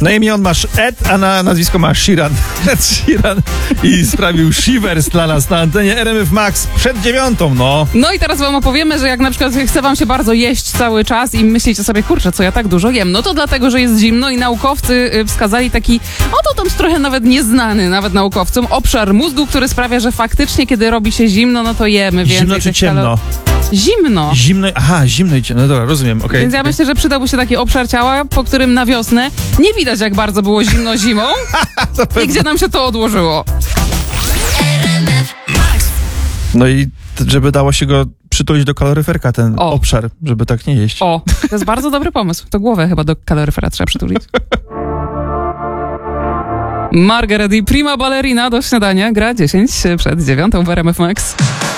Na imię on ma Ed, a na nazwisko ma Sheeran. Ed Sheeran i sprawił shivers dla nas na antenie RMF Max przed 9:00, no. No i teraz wam opowiemy, że jak na przykład chce wam się bardzo jeść cały czas i myślicie sobie, kurczę, co ja tak dużo jem? No to dlatego, że jest zimno i naukowcy wskazali taki, tam trochę nawet nieznany nawet naukowcom, obszar mózgu, który sprawia, że faktycznie kiedy robi się zimno, no to jemy więcej. Zimno czy ciemno? Zimno. Zimno i ciemno. No dobra, rozumiem, okej. Więc ja myślę, że przydałby się taki obszar ciała, po którym na wiosnę nie widać, jak bardzo było zimno zimą i gdzie nam się to odłożyło. No i żeby dało się go przytulić do kaloryferka, ten obszar, żeby tak nie jeść. To jest bardzo dobry pomysł. To głowę chyba do kaloryfera trzeba przytulić. Margaret i Prima Ballerina do śniadania gra 10 przed 9 w RMF Max.